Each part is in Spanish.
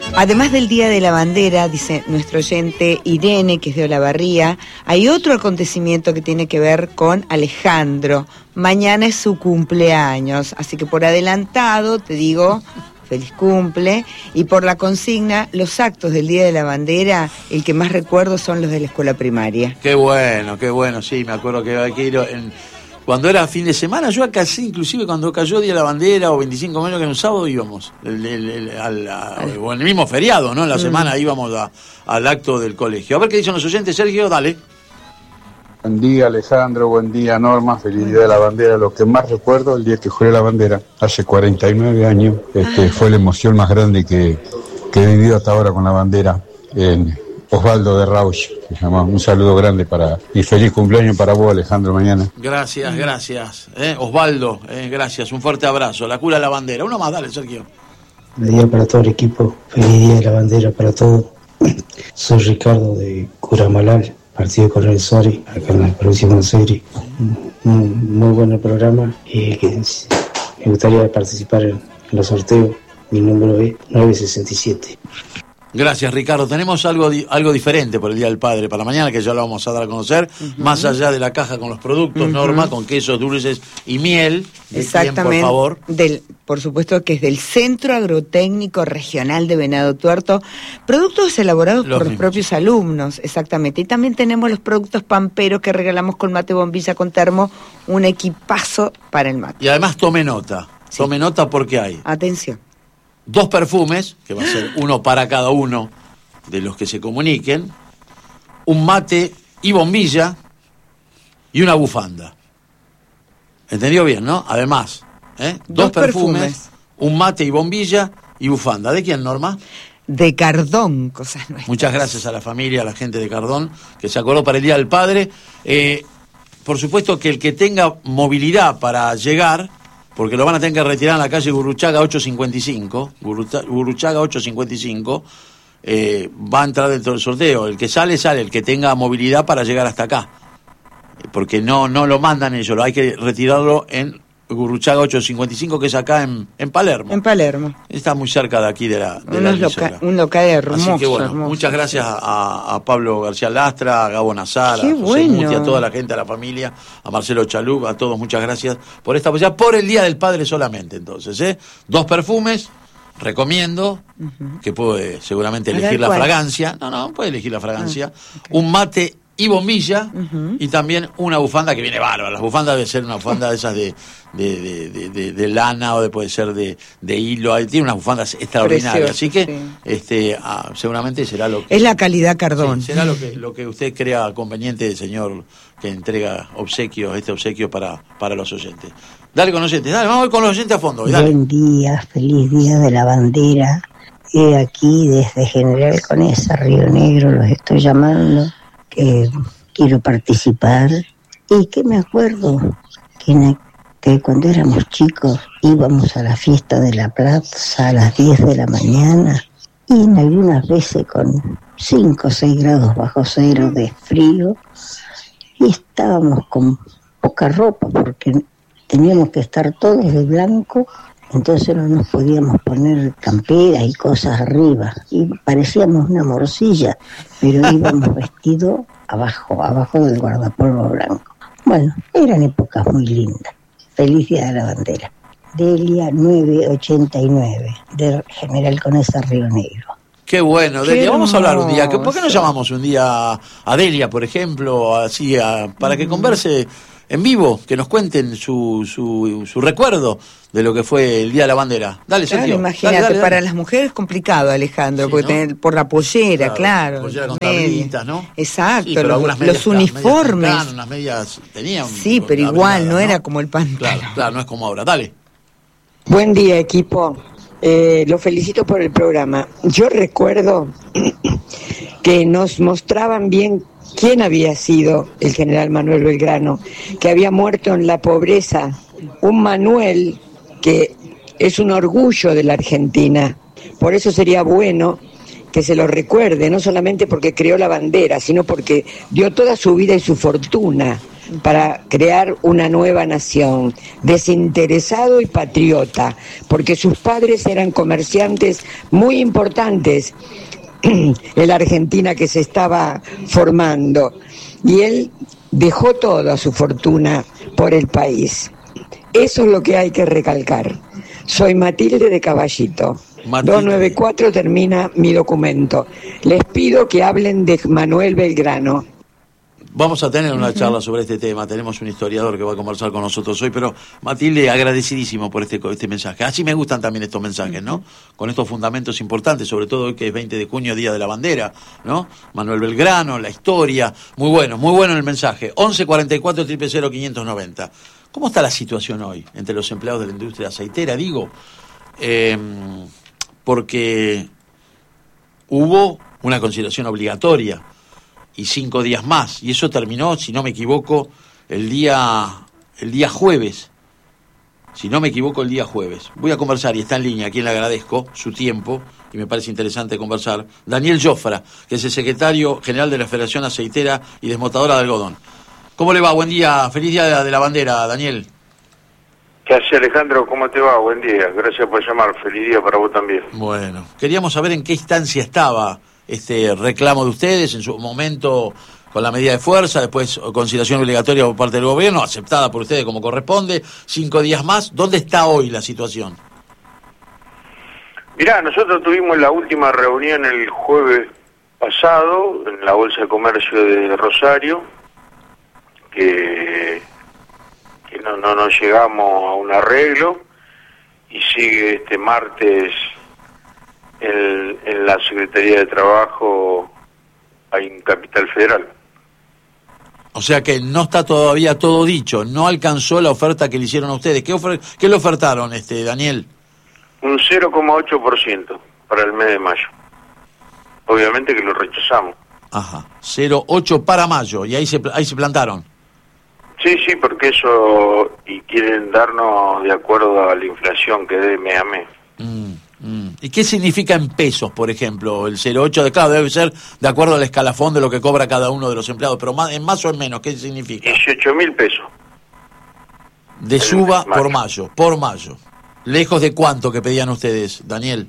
Además del Día de la Bandera, dice nuestro oyente Irene, que es de Olavarría, hay otro acontecimiento que tiene que ver con Alejandro. Mañana es su cumpleaños, así que por adelantado te digo feliz cumple. Y por la consigna, los actos del Día de la Bandera, el que más recuerdo son los de la escuela primaria. Qué bueno, sí, me acuerdo que hay que ir cuando era fin de semana, yo acá sí, inclusive cuando cayó Día de la Bandera o 25 de mayo, que era un sábado, íbamos, o en el mismo feriado, ¿no? En la semana íbamos al acto del colegio. A ver qué dicen los oyentes, Sergio, dale. Buen día, Alejandro, buen día, Norma, feliz Día de la Bandera. Lo que más recuerdo, el día que juré la bandera, hace 49 años, fue la emoción más grande que he vivido hasta ahora con la bandera, en Osvaldo de Rauch, se llama. Un saludo grande y feliz cumpleaños para vos, Alejandro, mañana. Gracias. Osvaldo, gracias, un fuerte abrazo. La cura de la bandera. Uno más, dale, Sergio. Buen día para todo el equipo, feliz Día de la Bandera para todos. Soy Ricardo de Curamalal, partido de Coronel Suárez, acá en la provincia de Buenos Aires. Muy buen el programa y me gustaría participar en los sorteos. Mi número es 967. Gracias, Ricardo. Tenemos algo diferente por el Día del Padre para mañana, que ya lo vamos a dar a conocer, más allá de la caja con los productos, Norma, con quesos, dulces y miel. Exactamente. Bien, por favor. Por supuesto que es del Centro Agrotécnico Regional de Venado Tuerto, productos elaborados por los propios alumnos, exactamente. Y también tenemos los productos pamperos que regalamos con mate bombilla con termo, un equipazo para el mate. Y además tome nota, porque hay. Atención. 2 perfumes, que va a ser uno para cada uno de los que se comuniquen, un mate y bombilla y una bufanda. ¿Entendió bien, no? Además, 2 perfumes, un mate y bombilla y bufanda. ¿De quién, Norma? De Cardón, cosas nuestras. Muchas gracias a la familia, a la gente de Cardón, que se acordó para el Día del Padre. Por supuesto que el que tenga movilidad para llegar, porque lo van a tener que retirar en la calle Gurruchaga 855, va a entrar dentro del sorteo. El que sale, el que tenga movilidad para llegar hasta acá. Porque no lo mandan ellos, hay que retirarlo en Gurruchaga 855, que es acá en Palermo. En Palermo. Está muy cerca de aquí de la emisora. Un local hermoso. Así que bueno, hermoso. Muchas gracias a Pablo García Lastra, a Gabo Nazar, Qué a José bueno. Muti, a toda la gente, a la familia, a Marcelo Chalub, a todos, muchas gracias por esta posibilidad, por el Día del Padre solamente, entonces, 2 perfumes, recomiendo, que puede seguramente elegir la fragancia, puede elegir la fragancia, un mate y bombilla, y también una bufanda que viene bárbara. La bufanda debe ser una bufanda de esas de lana, o puede ser de hilo. Tiene unas bufandas extraordinarias. Así que seguramente será lo que... Es la calidad Cardón. Sí, será lo que usted crea conveniente, señor, que entrega este obsequio para los oyentes. Dale con los oyentes, vamos a ir con los oyentes a fondo. Dale. Buen día, feliz Día de la Bandera. Aquí desde General Conesa, Río Negro, los estoy llamando, que quiero participar, y que me acuerdo que cuando éramos chicos íbamos a la fiesta de la plaza a las 10 de la mañana, y en algunas veces con 5 o 6 grados bajo cero de frío, y estábamos con poca ropa porque teníamos que estar todos de blanco, entonces no nos podíamos poner camperas y cosas arriba, y parecíamos una morcilla, pero íbamos vestidos abajo del guardapolvo blanco. Bueno, eran épocas muy lindas. Feliz Día de la Bandera. Delia 989, de General Conesa, Río Negro. Qué bueno, Delia, vamos a hablar un día. ¿Por qué no llamamos un día a Delia, por ejemplo, así para que converse en vivo, que nos cuenten su recuerdo de lo que fue el Día de la Bandera? Dale, Sergio. Imagínate, dale. Para las mujeres es complicado, Alejandro, Sí, porque ¿no? por la pollera, claro. Pollera con tablitas, ¿no? Exacto, Sí, pero algunas medias, los uniformes. Unas medias tenían. Sí, pero igual, no era como el pantalón. Claro, no es como ahora. Dale. Buen día, equipo. Lo felicito por el programa. Yo recuerdo que nos mostraban bien quién había sido el general Manuel Belgrano, que había muerto en la pobreza. Un Manuel que es un orgullo de la Argentina. Por eso sería bueno que se lo recuerde, no solamente porque creó la bandera, sino porque dio toda su vida y su fortuna para crear una nueva nación, desinteresado y patriota, porque sus padres eran comerciantes muy importantes en la Argentina que se estaba formando, y él dejó toda su fortuna por el país. Eso es lo que hay que recalcar. Soy Matilde de Caballito. 294 termina mi documento. Les pido que hablen de Manuel Belgrano. Vamos a tener una charla sobre este tema. Tenemos un historiador que va a conversar con nosotros hoy, pero Matilde, agradecidísimo por este mensaje. Así me gustan también estos mensajes, ¿no? Con estos fundamentos importantes, sobre todo hoy que es 20 de junio, Día de la Bandera, ¿no? Manuel Belgrano, la historia. Muy bueno el mensaje. 11 44 000 590. ¿Cómo está la situación hoy entre los empleados de la industria aceitera? Digo, porque hubo una consideración obligatoria y 5 días más, y eso terminó, si no me equivoco, el día jueves. Si no me equivoco, el día jueves. Voy a conversar, y está en línea, a quien le agradezco su tiempo, y me parece interesante conversar, Daniel Jofra, que es el secretario general de la Federación Aceitera y Desmotadora de Algodón. ¿Cómo le va? Buen día, feliz Día de la Bandera, Daniel. ¿Qué hace, Alejandro? ¿Cómo te va? Buen día, gracias por llamar, feliz día para vos también. Bueno, queríamos saber en qué instancia estaba este reclamo de ustedes, en su momento con la medida de fuerza, después consideración obligatoria por parte del gobierno, aceptada por ustedes como corresponde, 5 días más. ¿Dónde está hoy la situación? Mirá, nosotros tuvimos la última reunión el jueves pasado en la Bolsa de Comercio de Rosario, que no llegamos a un arreglo, y sigue este martes en la Secretaría de Trabajo ahí en Capital Federal. O sea que no está todavía todo dicho, no alcanzó la oferta que le hicieron a ustedes. ¿Qué le ofertaron, Daniel? Un 0,8% para el mes de mayo. Obviamente que lo rechazamos. Ajá, 0,8 para mayo, y ahí se plantaron. Sí, porque eso, y quieren darnos de acuerdo a la inflación que dé mes a mes. ¿Y qué significa en pesos, por ejemplo, el 0,8? Claro, debe ser de acuerdo al escalafón de lo que cobra cada uno de los empleados, pero en más o en menos, ¿qué significa? 18.000 pesos. De suba por mayo. ¿Lejos de cuánto que pedían ustedes, Daniel?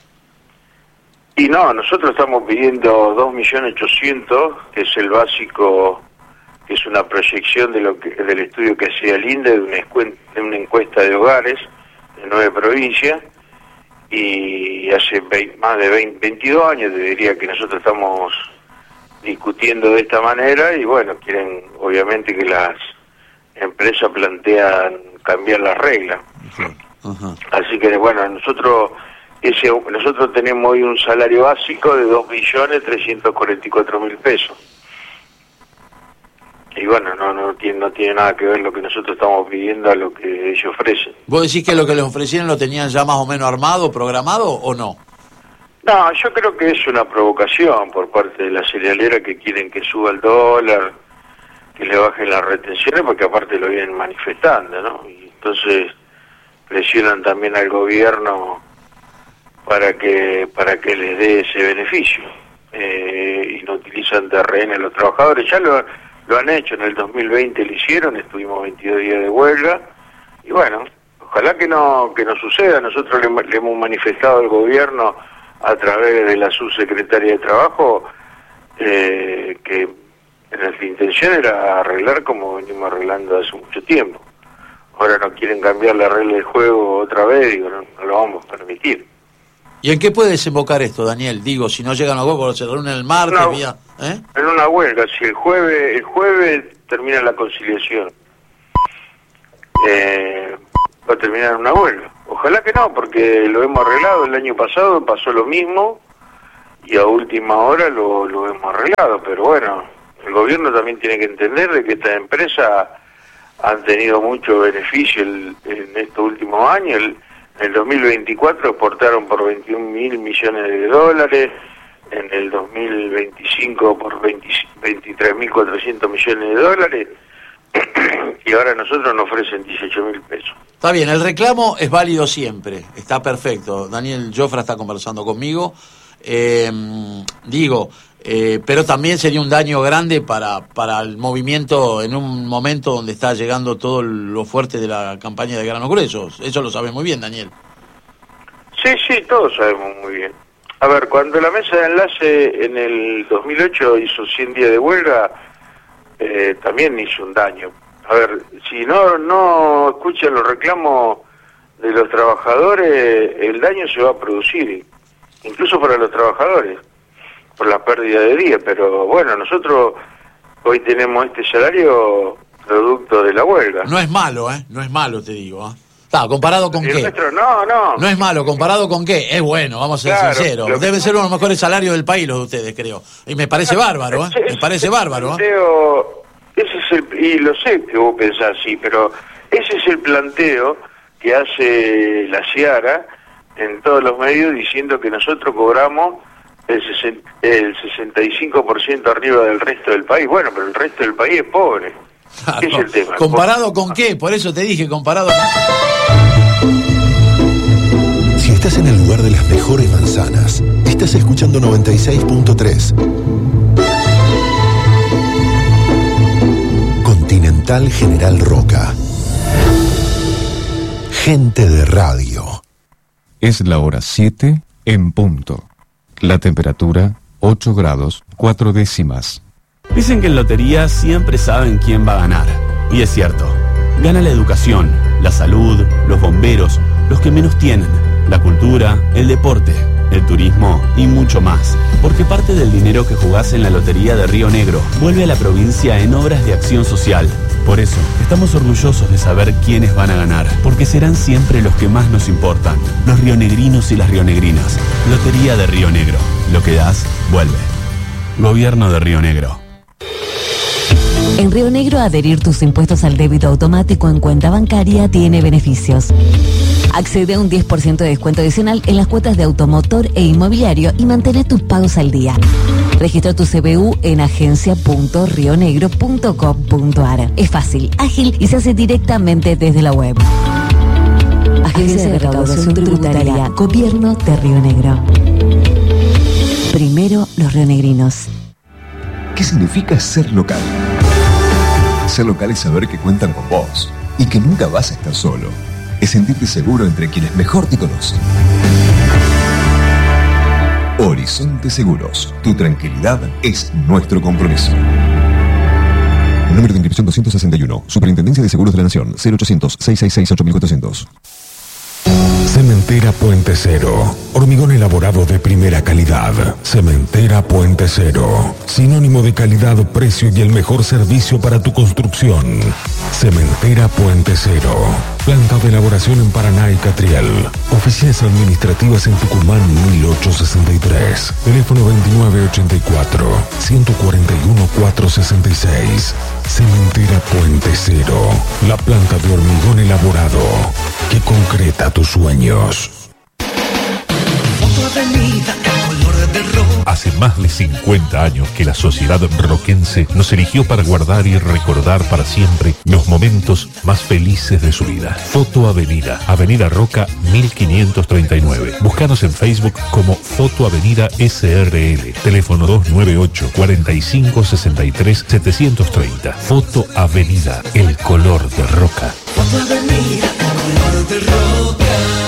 Y no, nosotros estamos pidiendo 2.800.000, que es el básico, que es una proyección del estudio que hacía el INDE, de una encuesta de hogares de 9 provincias, y hace más de 22 años, te diría, que nosotros estamos discutiendo de esta manera, y bueno, quieren obviamente que las empresas plantean cambiar las reglas. Ajá. Así que bueno, nosotros tenemos hoy un salario básico de 2.344.000 pesos. Y bueno, no tiene nada que ver lo que nosotros estamos pidiendo a lo que ellos ofrecen. ¿Vos decís que lo que les ofrecieron lo tenían ya más o menos armado, programado, o no? No, yo creo que es una provocación por parte de la cerealera, que quieren que suba el dólar, que le bajen las retenciones, porque aparte lo vienen manifestando, ¿no? Y entonces presionan también al gobierno para que les dé ese beneficio. Y no utilizan de rehén a los trabajadores. Ya lo han hecho, en el 2020 lo hicieron, estuvimos 22 días de huelga, y bueno, ojalá que no suceda. Nosotros le hemos manifestado al gobierno a través de la subsecretaria de Trabajo que nuestra intención era arreglar como venimos arreglando hace mucho tiempo. Ahora no quieren cambiar la regla del juego otra vez, digo, no lo vamos a permitir. ¿Y en qué puede desembocar esto, Daniel? Digo, si no llegan a huevo, se reúnen el martes, en una huelga. Si el jueves termina la conciliación, va a terminar en una huelga. Ojalá que no, porque lo hemos arreglado. El año pasado pasó lo mismo, y a última hora lo hemos arreglado. Pero bueno, el gobierno también tiene que entender de que estas empresas han tenido mucho beneficio en estos últimos años. En el 2024 exportaron por 21.000 millones de dólares, en el 2025 por 23.400 millones de dólares, y ahora nosotros nos ofrecen 18.000 pesos. Está bien, el reclamo es válido siempre, está perfecto. Daniel Jofra está conversando conmigo. pero también sería un daño grande para el movimiento en un momento donde está llegando todo lo fuerte de la campaña de granos gruesos. Eso lo sabe muy bien, Daniel. Sí, todos sabemos muy bien. A ver, cuando la mesa de enlace en el 2008 hizo 100 días de huelga, también hizo un daño. A ver, si no escuchan los reclamos de los trabajadores, el daño se va a producir, incluso para los trabajadores, por la pérdida de días. Pero bueno, nosotros hoy tenemos este salario producto de la huelga. No es malo, no es malo, te digo, ¿comparado con qué? Nuestro, no. No es malo, ¿comparado con qué? Es bueno, vamos a ser sinceros. Deben ser uno de los mejores salarios del país los de ustedes, creo. Y me parece bárbaro, Me parece bárbaro, Ese es y lo sé que vos pensás así, pero ese es el planteo que hace la Ciara en todos los medios, diciendo que nosotros cobramos el 65% arriba del resto del país. Bueno, pero el resto del país es pobre. Claro. ¿Qué es el tema? ¿Comparado con qué? Por eso te dije, comparado con... Si estás en el lugar de las mejores manzanas, estás escuchando 96.3. Continental General Roca. Gente de radio. Es la hora 7 en punto. La temperatura 8 grados 4 décimas. Dicen que en lotería siempre saben quién va a ganar. Y es cierto. Gana la educación, la salud, los bomberos, los que menos tienen, la cultura, el deporte, el turismo y mucho más. Porque parte del dinero que jugás en la Lotería de Río Negro vuelve a la provincia en obras de acción social. Por eso, estamos orgullosos de saber quiénes van a ganar, porque serán siempre los que más nos importan, los rionegrinos y las rionegrinas. Lotería de Río Negro. Lo que das, vuelve. Gobierno de Río Negro. En Río Negro, adherir tus impuestos al débito automático en cuenta bancaria tiene beneficios. Accede a un 10% de descuento adicional en las cuotas de automotor e inmobiliario y mantén tus pagos al día. Registra tu CBU en agencia.rionegro.com.ar. Es fácil, ágil y se hace directamente desde la web. Agencia de Recaudación Tributaria, Gobierno de Río Negro. Primero los rionegrinos. ¿Qué significa ser local? Ser local es saber que cuentan con vos y que nunca vas a estar solo. Es sentirte seguro entre quienes mejor te conocen. Horizonte Seguros. Tu tranquilidad es nuestro compromiso. Número de inscripción 261. Superintendencia de Seguros de la Nación. 0800-666-8400. Cementera Puente Cero. Hormigón elaborado de primera calidad. Cementera Puente Cero. Sinónimo de calidad, precio y el mejor servicio para tu construcción. Cementera Puente Cero. Planta de elaboración en Paraná y Catriel. Oficinas administrativas en Tucumán 1863. Teléfono 2984-141-466. Cementera Puente Cero. La planta de hormigón elaborado que concreta tus sueños. Hace más de 50 años que la sociedad roquense nos eligió para guardar y recordar para siempre los momentos más felices de su vida. Foto Avenida, Avenida Roca 1539. Búscanos en Facebook como Foto Avenida SRL. Teléfono 298-4563-730. Foto Avenida, el color de Roca. Foto Avenida, el color de Roca.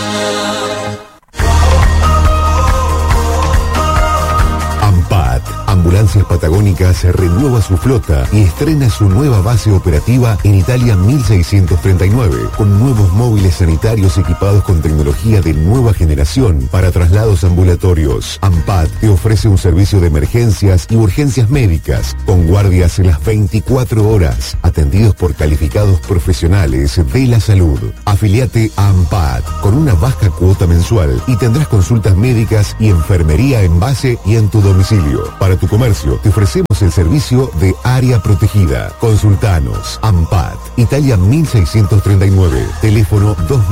AMPAT, Ambulancias Patagónicas, renueva su flota y estrena su nueva base operativa en Italia 1639, con nuevos móviles sanitarios equipados con tecnología de nueva generación para traslados ambulatorios. AMPAT te ofrece un servicio de emergencias y urgencias médicas, con guardias en las 24 horas, atendidos por calificados profesionales de la salud. Afiliate a AMPAT con una baja cuota mensual y tendrás consultas médicas y enfermería en base y en tu domicilio. Para tu comercio te ofrecemos el servicio de área protegida. Consultanos. AMPAT, Italia 1639, teléfono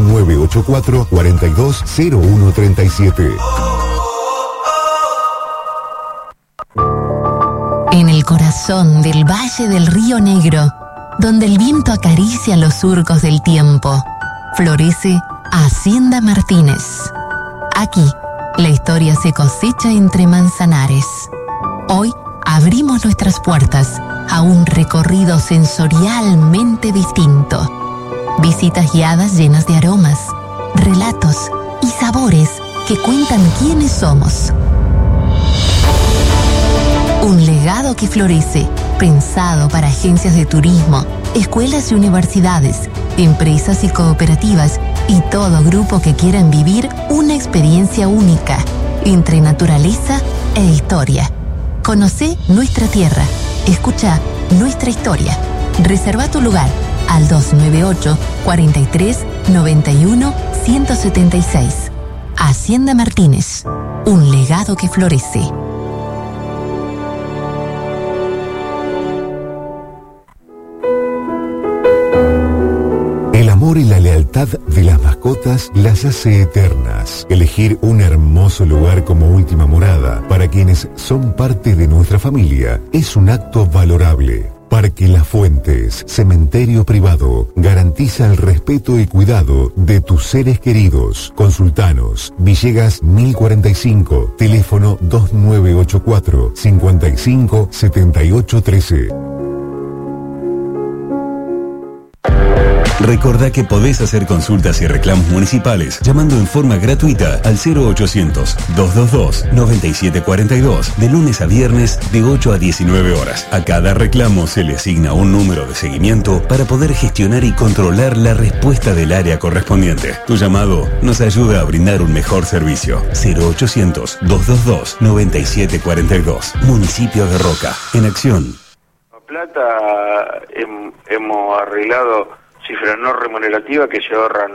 2984-420137. En el corazón del Valle del Río Negro, donde el viento acaricia los surcos del tiempo, florece Hacienda Martínez. Aquí La historia se cosecha entre manzanares. Hoy abrimos nuestras puertas a un recorrido sensorialmente distinto. Visitas guiadas llenas de aromas, relatos y sabores que cuentan quiénes somos. Un legado que florece, pensado para agencias de turismo, escuelas y universidades, empresas y cooperativas y todo grupo que quieran vivir una experiencia única entre naturaleza e historia. Conocé nuestra tierra, escucha nuestra historia. Reserva tu lugar al 298 43 91 176. Hacienda Martínez, un legado que florece. El amor y la lealtad de las mascotas las hace eternas. Elegir un hermoso lugar como última morada para quienes son parte de nuestra familia es un acto valorable. Parque Las Fuentes, cementerio privado, garantiza el respeto y cuidado de tus seres queridos. Consultanos, Villegas 1045, teléfono 2984 55 78 13. Recordá que podés hacer consultas y reclamos municipales llamando en forma gratuita al 0800-222-9742 de lunes a viernes de 8 a 19 horas. A cada reclamo se le asigna un número de seguimiento para poder gestionar y controlar la respuesta del área correspondiente. Tu llamado nos ayuda a brindar un mejor servicio. 0800-222-9742. Municipio de Roca. En acción. Plata hemos arreglado cifras no remunerativas que se ahorran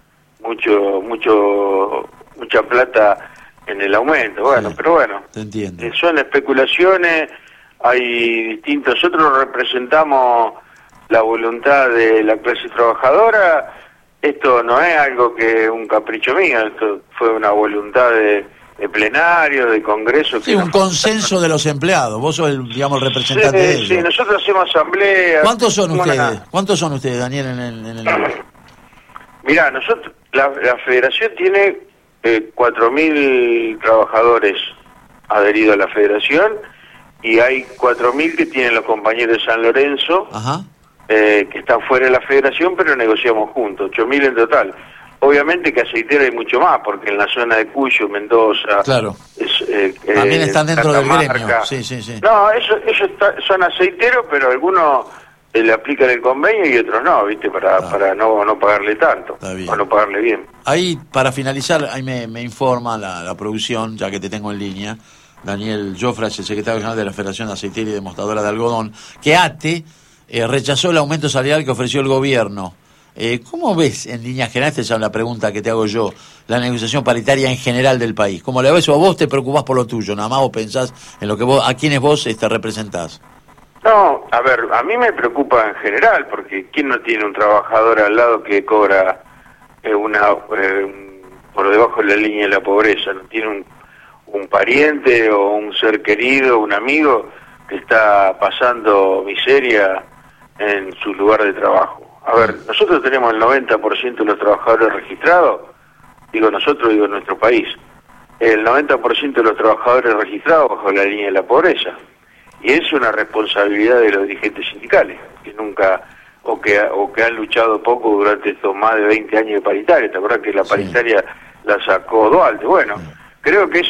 mucha plata en el aumento. Bueno, sí, pero bueno, son especulaciones, hay distintos. Nosotros representamos la voluntad de la clase trabajadora. Esto no es algo que un capricho mío, esto fue una voluntad de plenario, de congreso. Sí, un consenso de los empleados. Vos sos el representante de ellos. Sí, nosotros hacemos asamblea. ¿Cuántos son ustedes? ¿Cuántos son ustedes, Daniel, en el... Mirá, nosotros, la federación tiene 4.000 trabajadores adheridos a la federación y hay 4.000 que tienen los compañeros de San Lorenzo, que están fuera de la federación, pero negociamos juntos, 8.000 en total. Obviamente que aceitero hay mucho más, porque en la zona de Cuyo, Mendoza... Claro. También están dentro del gremio. Sí. No, ellos son aceiteros, pero algunos le aplican el convenio y otros no, ¿viste? Para no pagarle tanto, o no pagarle bien. Ahí, para finalizar, ahí me informa la producción, ya que te tengo en línea, Daniel Jofra, el secretario general de la Federación de Aceitera y Demostadora de Algodón, que ATE rechazó el aumento salarial que ofreció el gobierno. ¿Cómo ves, en líneas generales, esa es la pregunta que te hago yo, la negociación paritaria en general del país? ¿Cómo la ves o vos te preocupás por lo tuyo? Nada más vos pensás en lo que a quienes vos representás. No, a ver, a mí me preocupa en general, porque ¿quién no tiene un trabajador al lado que cobra por debajo de la línea de la pobreza? ¿No tiene un pariente o un ser querido, un amigo que está pasando miseria en su lugar de trabajo? A ver, nosotros tenemos el 90% de los trabajadores registrados, digo nuestro país, el 90% de los trabajadores registrados bajo la línea de la pobreza. Y es una responsabilidad de los dirigentes sindicales, que nunca, o que han luchado poco durante estos más de 20 años de paritaria. ¿Te acuerdas que la paritaria la sacó Dualde? Bueno, creo que es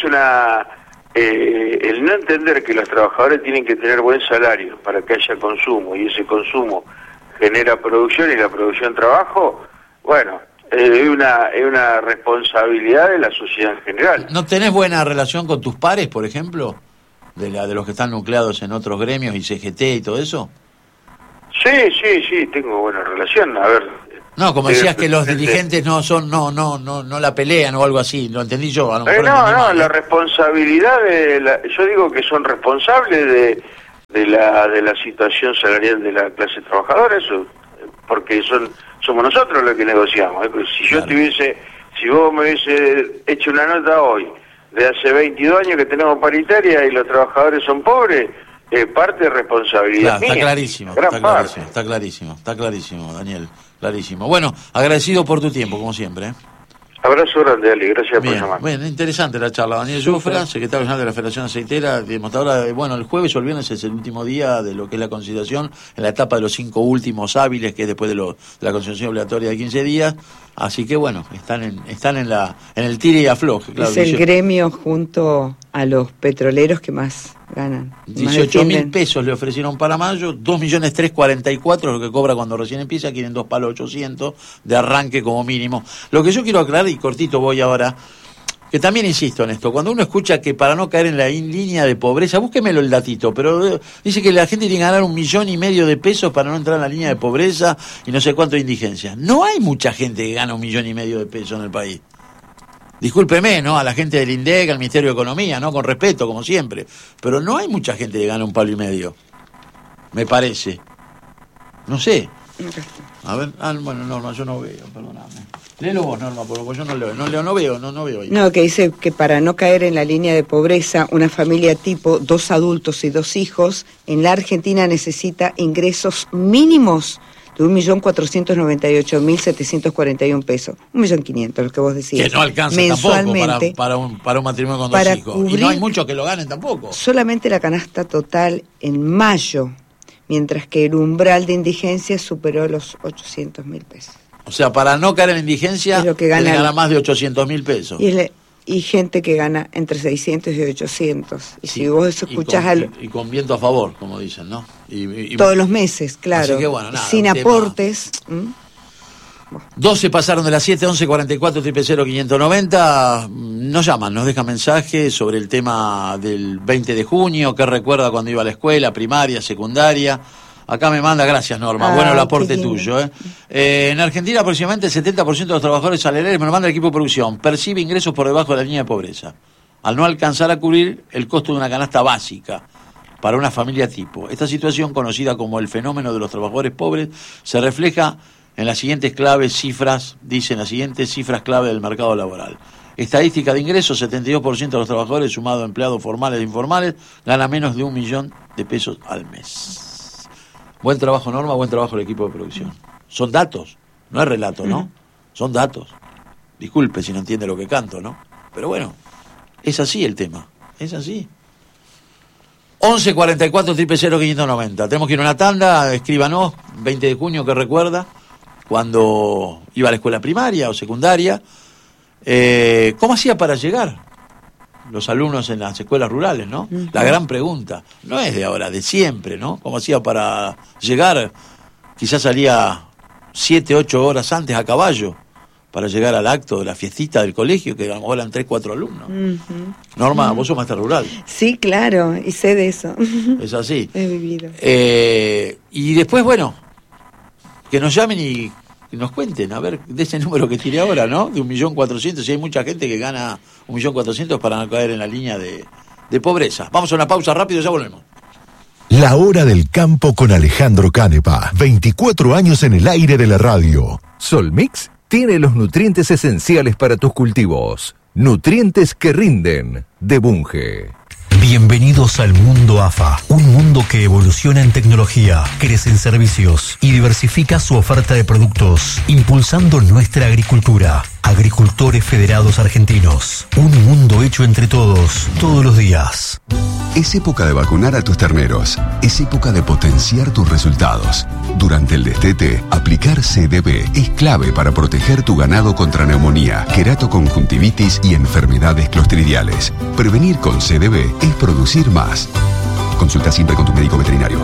el no entender que los trabajadores tienen que tener buen salario para que haya consumo, y ese consumo genera producción y la producción trabajo, bueno, es una responsabilidad de la sociedad en general. ¿No tenés buena relación con tus pares, por ejemplo? De los que están nucleados en otros gremios y CGT y todo eso. Sí, tengo buena relación. A ver. No, como decías que los dirigentes no la pelean o algo así, lo entendí yo. A lo mejor la responsabilidad yo digo que son responsables de la situación salarial de la clase trabajadora, eso, porque somos nosotros los que negociamos. Si vos me hubiese hecho una nota hoy de hace 22 años que tenemos paritaria y los trabajadores son pobres, parte de responsabilidad mía. Está clarísimo, Daniel, clarísimo. Bueno, agradecido por tu tiempo, como siempre. Abrazo grande, Ali, gracias por Bien, llamar. bueno, interesante la charla. Daniel Jofra, secretario general de la Federación Aceitera, demostradora. Bueno, el jueves o el viernes es el último día de lo que es la conciliación, en la etapa de los 5 últimos hábiles, que es después de la conciliación obligatoria de 15 días. Así que bueno, están en el tire y afloje. Claro, es el gremio junto a los petroleros que más ganan. 18.000 pesos le ofrecieron para mayo, 2.344.000 lo que cobra cuando recién empieza, quieren 2.800.000 de arranque como mínimo. Lo que yo quiero aclarar, y cortito voy ahora, que también insisto en esto, cuando uno escucha que para no caer en la línea de pobreza, búsquemelo el datito, pero dice que la gente tiene que ganar 1,5 millones de pesos para no entrar en la línea de pobreza y no sé cuánto de indigencia. No hay mucha gente que gana 1,5 millones de pesos en el país. Discúlpeme, ¿no? A la gente del INDEC, al Ministerio de Economía, ¿no? Con respeto, como siempre. Pero no hay mucha gente que gana 1,5 palos. Me parece. No sé. A ver, bueno, Norma, yo no veo, perdóname. Léelo vos, Norma, porque yo no veo. No, que dice que para no caer en la línea de pobreza, una familia tipo 2 adultos y 2 hijos, en la Argentina necesita ingresos mínimos de 1.498.741 pesos. 1.500.000, lo que vos decías. Que no alcanza mensualmente, tampoco para un matrimonio con 2 hijos. Y no hay muchos que lo ganen tampoco. Solamente la canasta total en mayo, mientras que el umbral de indigencia superó los 800.000 pesos. O sea, para no caer en la indigencia, tiene que ganar más de 800.000 pesos. Y gente que gana entre 600 y 800. Y sí, si vos escuchás y con viento a favor, como dicen, ¿no? Todos los meses, claro. Así que bueno, nada, sin aportes. 12 pasaron de las 7, 11, 44, 000 590. Nos llaman, nos dejan mensajes sobre el tema del 20 de junio, qué recuerda cuando iba a la escuela, primaria, secundaria. Acá me manda, gracias Norma, bueno el aporte tuyo. En Argentina aproximadamente el 70% de los trabajadores salariales, me lo manda el equipo de producción, percibe ingresos por debajo de la línea de pobreza, al no alcanzar a cubrir el costo de una canasta básica para una familia tipo. Esta situación, conocida como el fenómeno de los trabajadores pobres, se refleja en las siguientes cifras clave del mercado laboral. Estadística de ingresos, 72% de los trabajadores, sumado a empleados formales e informales, gana menos de 1 millón de pesos al mes. Buen trabajo, Norma, buen trabajo el equipo de producción. Son datos, no es relato, ¿no? Son datos. Disculpe si no entiende lo que canto, ¿no? Pero bueno, es así el tema, es así. 11 44 000 590. Tenemos que ir a una tanda, escríbanos, 20 de junio, ¿qué recuerda? Cuando iba a la escuela primaria o secundaria. ¿Cómo hacía para llegar los alumnos en las escuelas rurales, no? Uh-huh. La gran pregunta, no es de ahora, de siempre, ¿no? ¿Cómo hacía para llegar? Quizás salía 7, 8 horas antes a caballo para llegar al acto de la fiestita del colegio, que a lo mejor eran 3, 4 alumnos. Uh-huh. Norma, vos sos maestra rural. Sí, claro, y sé de eso. Es así. He vivido. Y después, bueno, que nos llamen y nos cuenten, a ver, de ese número que tiré ahora, ¿no? De 1.400.000, si hay mucha gente que gana 1.400.000 para no caer en la línea de pobreza. Vamos a una pausa rápido, ya volvemos. La Hora del Campo con Alejandro Canepa. 24 años en el aire de la radio. Solmix tiene los nutrientes esenciales para tus cultivos. Nutrientes que rinden, de Bunge. Bienvenidos al mundo AFA, un mundo que evoluciona en tecnología, crece en servicios y diversifica su oferta de productos, impulsando nuestra agricultura. Agricultores Federados Argentinos, un mundo hecho entre todos, todos los días. Es época de vacunar a tus terneros, es época de potenciar tus resultados. Durante el destete, aplicar CDB es clave para proteger tu ganado contra neumonía, queratoconjuntivitis y enfermedades clostridiales. Prevenir con CDB es producir más. Consulta siempre con tu médico veterinario.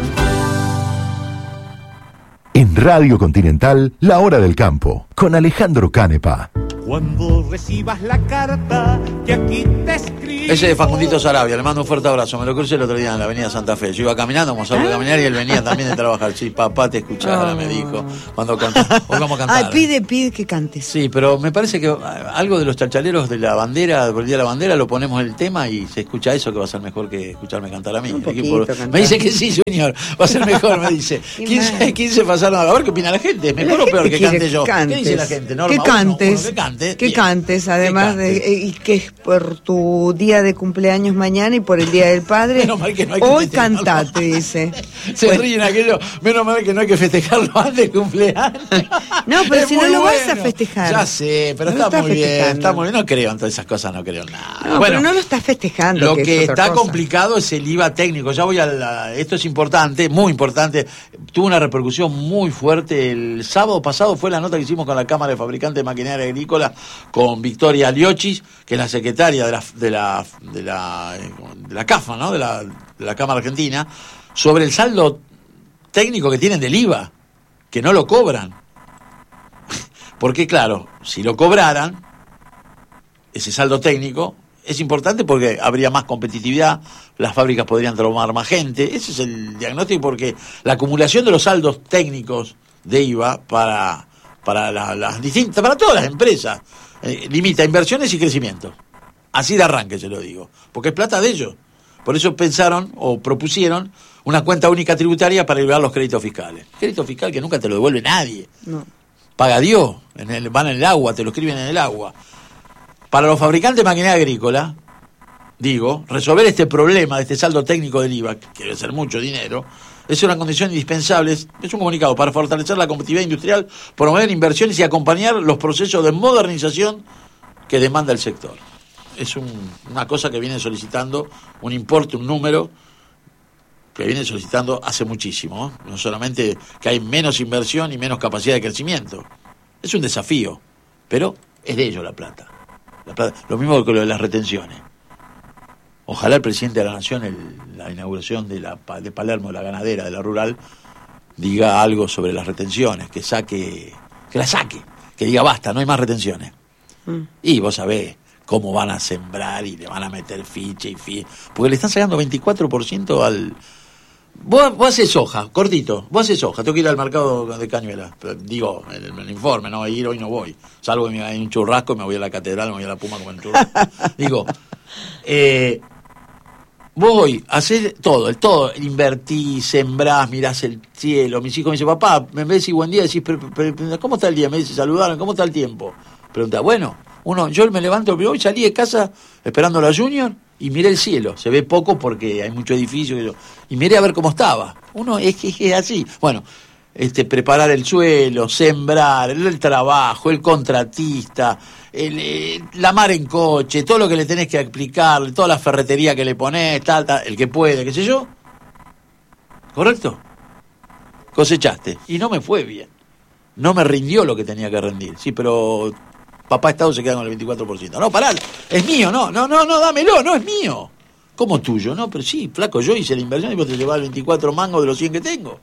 En Radio Continental, La Hora del Campo, con Alejandro Canepa. Cuando recibas la carta que aquí te escribo. Ese de Facundito Sarabia, le mando un fuerte abrazo. Me lo crucé el otro día en la avenida Santa Fe. Yo iba caminando, como salgo a caminar, y él venía también de trabajar. Sí, papá, te escuchaba, me dijo. Cuando cantaba. Hoy vamos a cantar. Ay, pide que cantes. Sí, pero me parece que algo de los chachaleros de la bandera, por el día de la bandera, lo ponemos en el tema y se escucha eso, que va a ser mejor que escucharme cantar a mí. Me dice que sí, señor, va a ser mejor, me dice. 15 pasaron a ver qué opina la gente. ¿Es mejor o peor que cante yo? ¿Qué dice la gente? Norma, que cantes. cantes. Que cantes, además, y que es por tu día de cumpleaños mañana y por el Día del Padre. Menos mal que no hay que hoy festejarlo. cantate, dice. Se ríen aquello, menos mal que no hay que festejarlo antes de cumpleaños. No, pero Es si no muy lo vas a bueno. festejar. Ya sé, pero No está estás muy bien, festejando. está muy bien. No creo en todas esas cosas, no creo en nada. No, Bueno, pero no lo estás festejando. lo que que es otra está cosa. complicado es el IVA técnico. Ya voy esto es importante, muy importante. Tuvo una repercusión muy fuerte. El sábado pasado fue la nota que hicimos con la Cámara de Fabricantes de Maquinaria Agrícola con Victoria Liochis, que es la secretaria de la CAFA, ¿no? de la Cámara Argentina, sobre el saldo técnico que tienen del IVA, que no lo cobran. Porque claro, si lo cobraran, ese saldo técnico es importante porque habría más competitividad, las fábricas podrían tomar más gente. Ese es el diagnóstico, porque la acumulación de los saldos técnicos de IVA para las distintas, para todas las empresas, limita inversiones y crecimiento. Así de arranque se lo digo, porque es plata de ellos. Por eso pensaron o propusieron una cuenta única tributaria para liberar los créditos fiscales. Crédito fiscal que nunca te lo devuelve nadie. No. Paga Dios, van en el agua, te lo escriben en el agua. Para los fabricantes de maquinaria agrícola, digo, resolver este problema de este saldo técnico del IVA, que debe ser mucho dinero, es una condición indispensable, es un comunicado para fortalecer la competitividad industrial, promover inversiones y acompañar los procesos de modernización que demanda el sector. Es una cosa que viene solicitando un importe, un número, que viene solicitando hace muchísimo, ¿eh? No solamente que hay menos inversión y menos capacidad de crecimiento. Es un desafío, pero es de ellos la plata. Lo mismo que lo de las retenciones. Ojalá el presidente de la Nación, la inauguración de Palermo, de la ganadera, de la rural, diga algo sobre las retenciones, que la saque, que diga basta, no hay más retenciones. Y vos sabés cómo van a sembrar y le van a meter ficha y porque le están sacando 24% al... Vos haces soja, cortito, vos haces soja, tengo que ir al mercado de Cañuelas, pero digo, el informe, no ir hoy no voy, salvo que hay un churrasco, me voy a la catedral, me voy a la Puma a comer un churrasco. Digo, vos hoy hacés todo, invertís, sembrás, mirás el cielo. Mis hijos me dicen, papá, en vez de decir buen día, decís, pero, ¿cómo está el día? Me dice, saludaron, ¿cómo está el tiempo? Pregunta, bueno, yo me levanto, pero hoy salí de casa esperando a la Junior y miré el cielo. Se ve poco porque hay mucho edificio, y miré a ver cómo estaba. Uno es así. Bueno, preparar el suelo, sembrar, el trabajo, el contratista, la mar en coche, todo lo que le tenés que explicarle, toda la ferretería que le ponés, tal, el que puede, qué sé yo. ¿Correcto? Cosechaste. Y no me fue bien. No me rindió lo que tenía que rendir. Sí, pero papá Estado se queda con el 24%. No, pará, es mío, no, dámelo, no es mío. ¿Cómo tuyo? No, pero sí, flaco, yo hice la inversión y vos te llevás el 24 mangos de los 100 que tengo.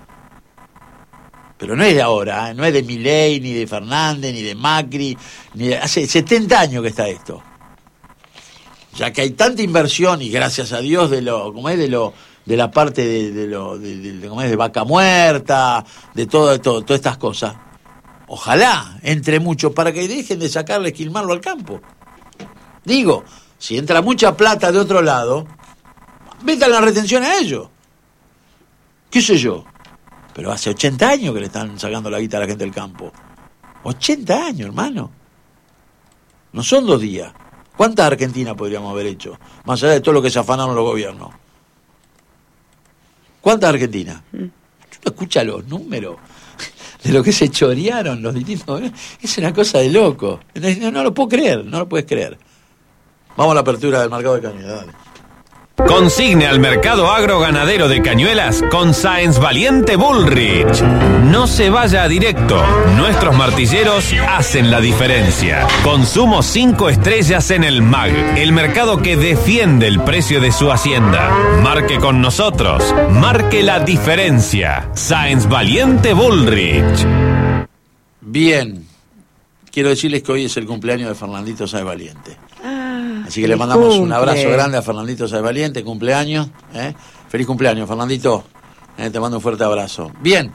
Pero no es de ahora, ¿eh? No es de Milei, ni de Fernández, ni de Macri, hace 70 años que está esto. Ya que hay tanta inversión, y gracias a Dios de la parte de vaca muerta, de todas estas cosas. Ojalá entre muchos para que dejen de sacarle, esquilmarlo al campo. Digo, si entra mucha plata de otro lado, metan la retención a ellos. ¿Qué sé yo? Pero hace 80 años que le están sacando la guita a la gente del campo. 80 años, hermano. No son 2 días. ¿Cuántas Argentinas podríamos haber hecho? Más allá de todo lo que se afanaron los gobiernos. ¿Cuántas Argentinas? Uno escucha los números de lo que se chorearon los distintos. Es una cosa de loco. No lo puedo creer, no lo puedes creer. Vamos a la apertura del mercado de Cañuelas, dale. Consigne al mercado agroganadero de Cañuelas con Sáenz Valiente Bullrich. No se vaya a directo. Nuestros martilleros hacen la diferencia. Consumo 5 estrellas en el MAG, el mercado que defiende el precio de su hacienda. Marque con nosotros. Marque la diferencia. Sáenz Valiente Bullrich. Bien. Quiero decirles que hoy es el cumpleaños de Fernandito Sáenz Valiente. Así que le mandamos un abrazo grande a Fernandito Sáenz Valiente, cumpleaños. Feliz cumpleaños, Fernandito. Te mando un fuerte abrazo. Bien,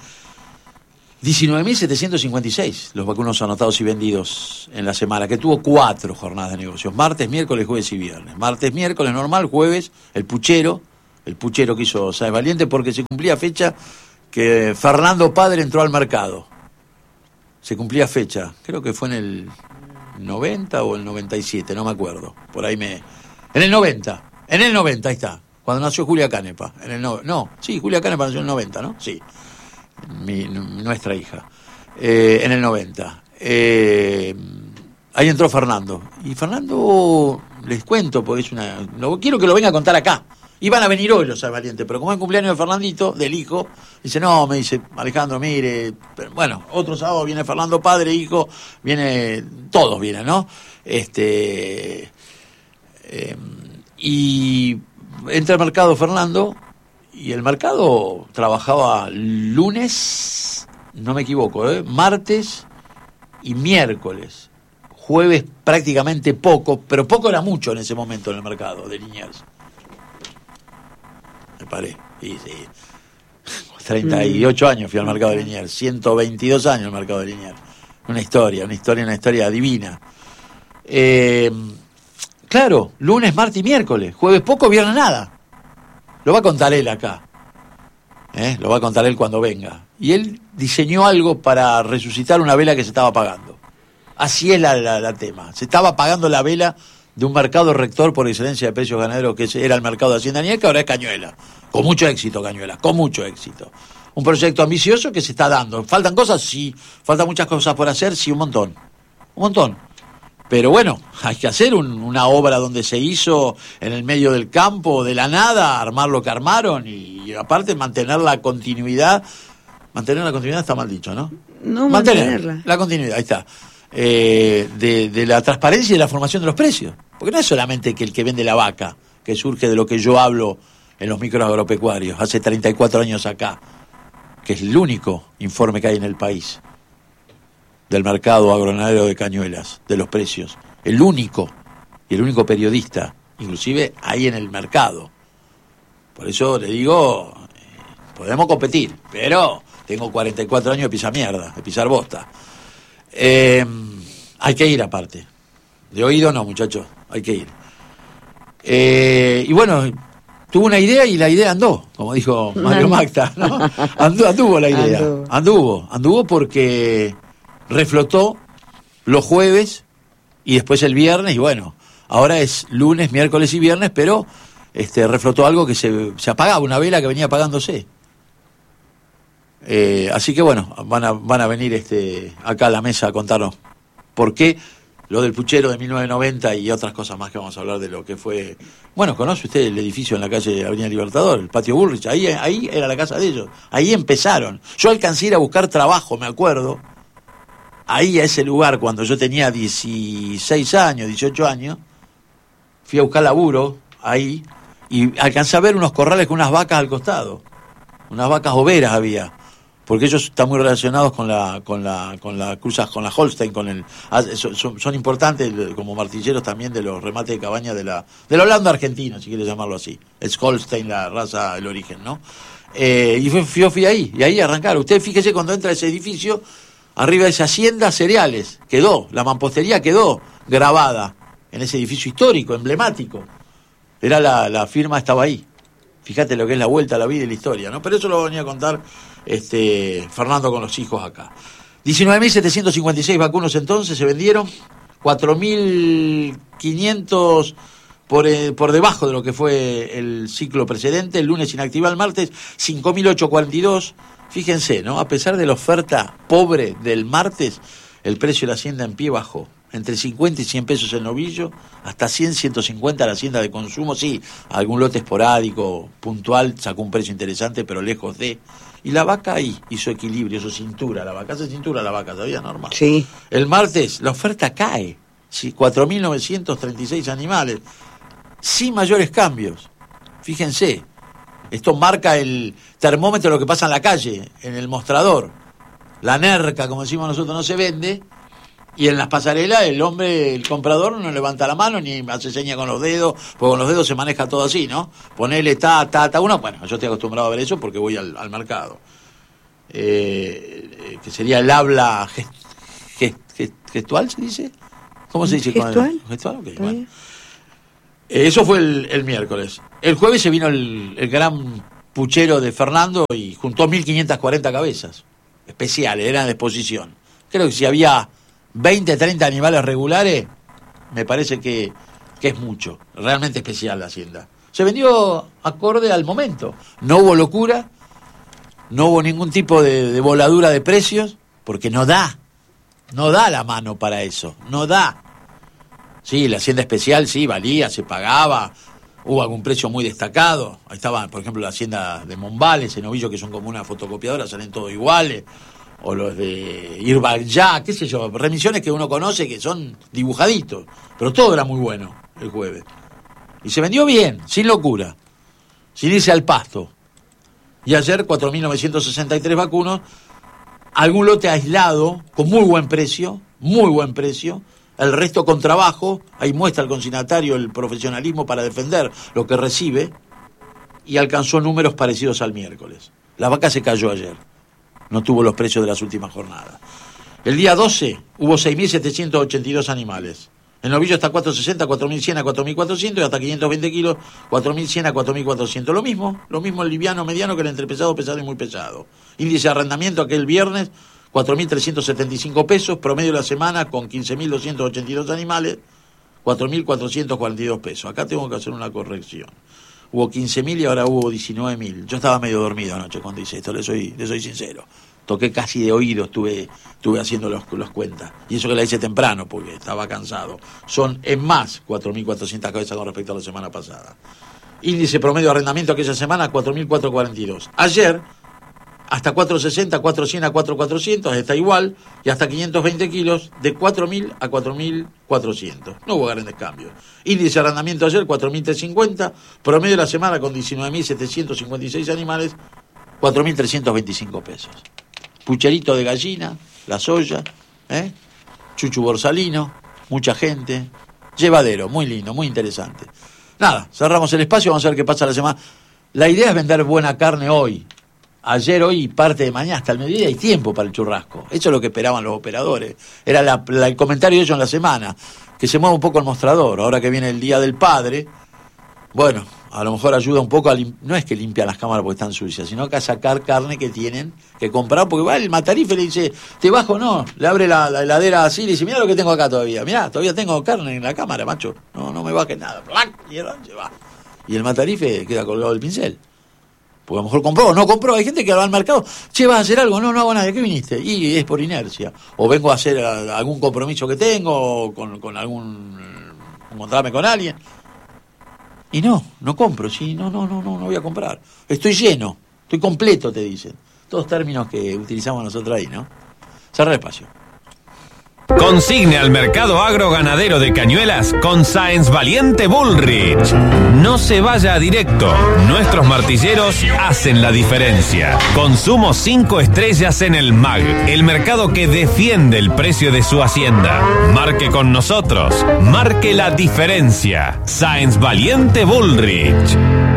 19.756 los vacunos anotados y vendidos en la semana, que tuvo 4 jornadas de negocios. Martes, miércoles, jueves y viernes. Martes, miércoles normal, jueves, el puchero que hizo Sáenz Valiente, porque se cumplía fecha que Fernando Padre entró al mercado. Se cumplía fecha, creo que fue en el 90 o el 97, no me acuerdo. Por ahí en el 90, ahí está. Cuando nació Julia Canepa. Julia Canepa nació en el 90, ¿no? Sí. Nuestra hija. En el 90. Ahí entró Fernando. Y Fernando, les cuento, porque quiero que lo venga a contar acá. Iban a venir hoy los Valientes, pero como es el cumpleaños de Fernandito, del hijo, me dice, Alejandro, mire, pero bueno, otro sábado viene Fernando, padre, hijo, todos vienen, ¿no? Y entra al mercado Fernando, y el mercado trabajaba lunes, no me equivoco, martes y miércoles. Jueves prácticamente poco, pero poco era mucho en ese momento en el mercado de Liniers. Me paré, sí. 38 años fui al mercado de Liniers, 122 años al mercado de Liniers. Una historia divina. Claro, lunes, martes y miércoles, jueves poco, viernes nada. Lo va a contar él acá. Lo va a contar él cuando venga. Y él diseñó algo para resucitar una vela que se estaba apagando. Así es la tema. Se estaba apagando la vela de un mercado rector por excelencia de precios ganaderos que era el mercado de Hacienda Niel, que ahora es Cañuelas. Con mucho éxito, Cañuelas, con mucho éxito. Un proyecto ambicioso que se está dando. ¿Faltan cosas? Sí. ¿Faltan muchas cosas por hacer? Sí, un montón. Pero bueno, hay que hacer una obra donde se hizo en el medio del campo, de la nada, armar lo que armaron y aparte mantener la continuidad. Mantener la continuidad está mal dicho, ¿no? No, mantenerla. La continuidad, ahí está. De la transparencia y de la formación de los precios. Porque no es solamente que el que vende la vaca, que surge de lo que yo hablo en los micros agropecuarios, hace 34 años acá, que es el único informe que hay en el país del mercado agroganadero de Cañuelas, de los precios. El único periodista, inclusive ahí en el mercado. Por eso le digo, podemos competir, pero tengo 44 años de pisar mierda, de pisar bosta. Hay que ir aparte. De oído no, muchachos, hay que ir. Y bueno, tuvo una idea y la idea andó, como dijo Mario Magda, ¿no? Anduvo la idea. Anduvo porque reflotó los jueves y después el viernes, y bueno, ahora es lunes, miércoles y viernes, pero reflotó algo que se apagaba, una vela que venía apagándose. Así que bueno, van a venir acá a la mesa a contarnos por qué lo del puchero de 1990 y otras cosas más que vamos a hablar de lo que fue. Bueno, ¿conoce usted el edificio en la calle Avenida Libertador, el patio Bullrich? Ahí era la casa de ellos, ahí empezaron. Yo alcancé a ir a buscar trabajo, me acuerdo, ahí a ese lugar cuando yo tenía 16 años, 18 años, fui a buscar laburo ahí y alcancé a ver unos corrales con unas vacas al costado, unas vacas overas había. Porque ellos están muy relacionados con la cruzas, con la Holstein, son importantes como martilleros también de los remates de cabaña de la Holanda argentina, si quieres llamarlo así. Es Holstein la raza, el origen, ¿no? Y fui ahí, y ahí arrancaron. Usted fíjese cuando entra a ese edificio, arriba de esa hacienda cereales, la mampostería quedó grabada en ese edificio histórico, emblemático. Era la firma, estaba ahí. Fíjate lo que es la vuelta a la vida y la historia, ¿no? Pero eso lo venía a contar Fernando con los hijos acá. 19.756 vacunos entonces se vendieron, 4.500 por debajo de lo que fue el ciclo precedente, el lunes inactiva, el martes 5.842. Fíjense, ¿no? A pesar de la oferta pobre del martes, el precio de la hacienda en pie bajó. Entre 50 y 100 pesos el novillo, hasta 100, 150 la hacienda de consumo. Sí, algún lote esporádico, puntual, sacó un precio interesante, pero lejos de. Y la vaca ahí hizo equilibrio, hizo cintura. La vaca hace cintura, la vaca, ¿sabía? Normal. Sí. El martes la oferta cae. Sí, 4.936 animales, sin mayores cambios. Fíjense, esto marca el termómetro de lo que pasa en la calle, en el mostrador. La nerca, como decimos nosotros, no se vende. Y en las pasarelas el comprador no levanta la mano ni hace seña con los dedos, porque con los dedos se maneja todo así, ¿no? Ponele uno, bueno, yo estoy acostumbrado a ver eso porque voy al mercado. Que sería el habla gestual, ¿se dice? ¿Cómo se dice? ¿Gestual? ¿Gestual? Okay, bueno. Eso fue el miércoles. El jueves se vino el gran puchero de Fernando y juntó 1.540 cabezas especiales, eran de exposición. Creo que si había 20, 30 animales regulares, me parece que es mucho. Realmente especial la hacienda. Se vendió acorde al momento. No hubo locura, no hubo ningún tipo de voladura de precios, porque no da la mano para eso, no da. Sí, la hacienda especial sí, valía, se pagaba, hubo algún precio muy destacado. Ahí estaba, por ejemplo, la hacienda de Monvales, en Novillo, que son como una fotocopiadora, salen todos iguales, o los de Irbayá, qué sé yo, remisiones que uno conoce que son dibujaditos, pero todo era muy bueno el jueves. Y se vendió bien, sin locura, sin irse al pasto. Y ayer 4.963 vacunos, algún lote aislado, con muy buen precio, el resto con trabajo, ahí muestra el consignatario el profesionalismo para defender lo que recibe, y alcanzó números parecidos al miércoles. La vaca se cayó ayer, no tuvo los precios de las últimas jornadas. El día 12 hubo 6.782 animales. El novillo está 460, 4.100 a 4.400 y hasta 520 kilos, 4.100 a 4.400. Lo mismo el liviano mediano que el entrepesado, pesado y muy pesado. Índice de arrendamiento aquel viernes, 4.375 pesos, promedio de la semana con 15.282 animales, 4.442 pesos. Acá tengo que hacer una corrección. Hubo 15.000 y ahora hubo 19.000. Yo estaba medio dormido anoche cuando hice esto, le soy sincero. Toqué casi de oído, estuve haciendo los cuentas. Y eso que la hice temprano, porque estaba cansado. Son en más 4.400 cabezas con respecto a la semana pasada. Índice promedio de arrendamiento aquella semana, 4.442. Ayer, hasta 4.60, 4.100 a 4.400, está igual. Y hasta 520 kilos, de 4.000 a 4.400. No hubo grandes cambios. Índice de arrendamiento ayer, 4.350. Promedio de la semana con 19.756 animales, 4.325 pesos. Pucherito de gallina, la soya, chuchu borsalino, mucha gente, llevadero, muy lindo, muy interesante. Nada, cerramos el espacio, vamos a ver qué pasa la semana. La idea es vender buena carne hoy, ayer, hoy y parte de mañana, hasta el mediodía hay tiempo para el churrasco. Eso es lo que esperaban los operadores. Era el comentario de ellos en la semana, que se mueva un poco el mostrador. Ahora que viene el Día del Padre, bueno, a lo mejor ayuda un poco no es que limpian las cámaras porque están sucias, sino que a sacar carne que tienen que comprar, porque va el matarife le dice, ¿te bajo? No, le abre la heladera así y le dice, mirá lo que tengo acá todavía, mirá, todavía tengo carne en la cámara, macho, no me bajes nada, y el matarife queda colgado del pincel, porque a lo mejor compró o no compró. Hay gente que va al mercado, che, ¿vas a hacer algo? No hago nada, ¿qué viniste? Y es por inercia, o vengo a hacer algún compromiso que tengo, o con encontrarme con alguien. Y no compro, sí, no voy a comprar. Estoy lleno, estoy completo, te dicen. Todos términos que utilizamos nosotros ahí, ¿no? Cerrar el espacio. Consigne al mercado agroganadero de Cañuelas con Sáenz Valiente Bullrich. No se vaya a directo. Nuestros martilleros hacen la diferencia. Consumo 5 estrellas en el MAG, el mercado que defiende el precio de su hacienda. Marque con nosotros. Marque la diferencia. Sáenz Valiente Bullrich.